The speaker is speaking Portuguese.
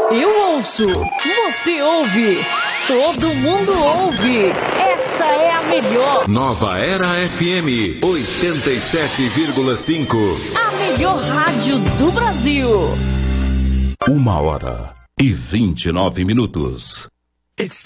Eu ouço, você ouve, todo mundo ouve. Essa é a melhor. Nova Era FM 87,5. A melhor rádio do Brasil. 1h29. It's